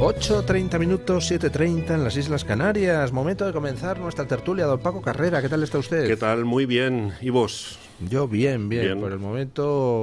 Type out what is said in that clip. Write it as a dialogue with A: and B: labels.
A: 8:30 minutos, 7:30 en las Islas Canarias. Momento de comenzar nuestra tertulia. Don Paco Carrera, ¿qué tal está usted?
B: ¿Qué tal? Muy bien. ¿Y vos?
A: Yo bien. Por el momento